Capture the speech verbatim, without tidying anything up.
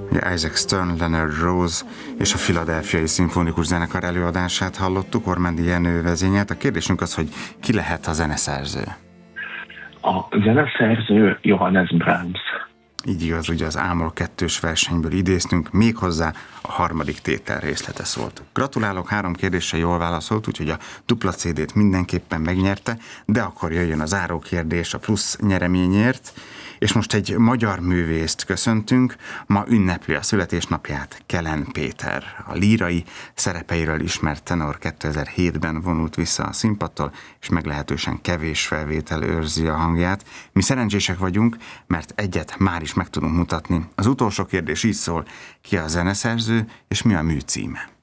Isaac Stern, Leonard Rose és a Philadelphiai Szimfonikus Zenekar előadását hallottuk, Ormándi Jenő vezényelt. A kérdésünk az, hogy ki lehet a zeneszerző? A zeneszerző Johannes Brahms. Így igaz, ugye az Ámol kettős versenyből idéztünk, méghozzá a harmadik tétel részlete szólt. Gratulálok, három kérdésre jól válaszolt, úgyhogy a dupla cé dét mindenképpen megnyerte, de akkor jöjjön a záró kérdés a plusz nyereményért, és most egy magyar művészt köszöntünk, ma ünnepli a születésnapját Kelen Péter. A lírai szerepeiről ismert tenor kétezer-hétben vonult vissza a színpadtól, és meglehetősen kevés felvétel őrzi a hangját. Mi szerencsések vagyunk, mert egyet már is meg tudunk mutatni. Az utolsó kérdés így szól, ki a zeneszerző, és mi a mű címe?